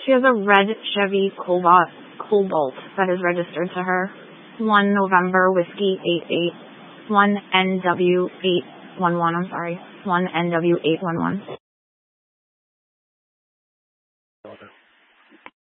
She has a red Chevy Cobalt that is registered to her. 1 November Whiskey 88. 1 NW 811. 1 NW 811.